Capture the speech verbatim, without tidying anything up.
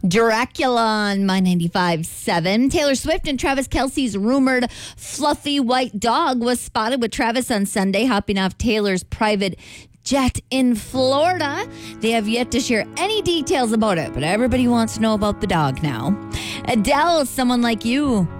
Dracula on My ninety-five point seven. Taylor Swift and Travis Kelce's rumored fluffy white dog was spotted with Travis on Sunday, hopping off Taylor's private jet in Florida. They have yet to share any details about it, but everybody wants to know about the dog now. Adele, Someone Like You,